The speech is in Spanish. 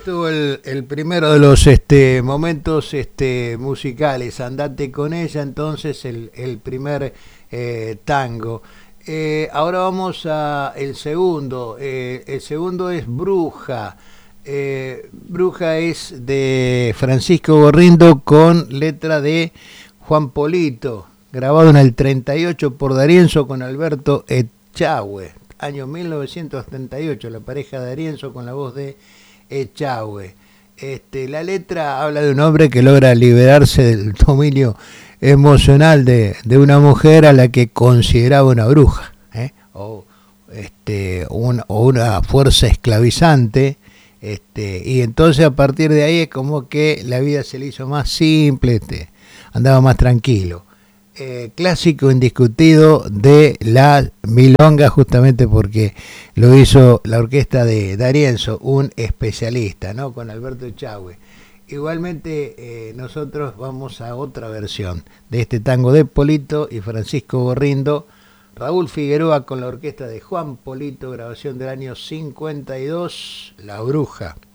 estuvo el primero de los momentos musicales. Andate con ella, entonces el primer tango. Ahora vamos a el segundo. El segundo es Bruja. Bruja es de Francisco Gorrindo con letra de Juan Polito, grabado en el 38 por D'Arienzo con Alberto Echagüe, año 1938, la pareja de D'Arienzo con la voz de Echagüe. La letra habla de un hombre que logra liberarse del dominio emocional de una mujer a la que consideraba una bruja, o una fuerza esclavizante. Y entonces a partir de ahí es como que la vida se le hizo más simple, andaba más tranquilo. Clásico indiscutido de la milonga, justamente porque lo hizo la orquesta de D'Arienzo, un especialista, ¿no? Con Alberto Echagüe. Igualmente nosotros vamos a otra versión de este tango de Polito y Francisco Gorrindo. Raúl Figueroa con la orquesta de Juan Polito, grabación del año 52, La Bruja.